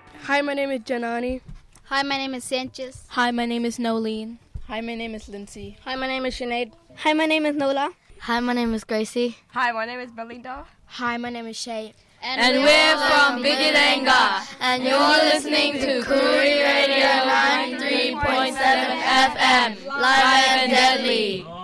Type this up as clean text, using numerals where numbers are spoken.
Hi, my name is Janani. Hi, my name is Sanchez. Hi, my name is Nolene. Hi, my name is Lindsay. Hi, my name is Sinead. Hi, my name is Nola. Hi, my name is Gracie. Hi, my name is Belinda. Hi, my name is Shay. And we're from Bigilanga. And you're listening to Koori Radio 93.7 FM, live and deadly.